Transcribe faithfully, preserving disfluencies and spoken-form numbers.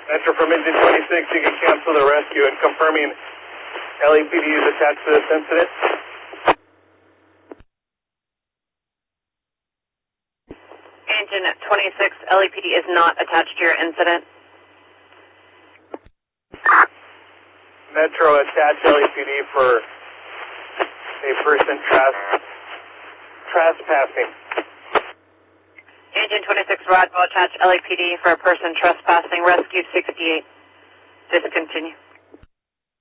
Metro from engine twenty-six, you can cancel the rescue and confirming L A P D is attached to this incident. Engine twenty-six, L A P D is not attached to your incident. Metro, attach L A P D for a person tras- trespassing. Engine twenty-six, Rodwell, attach L A P D for a person trespassing, rescued sixty-eight. Discontinue.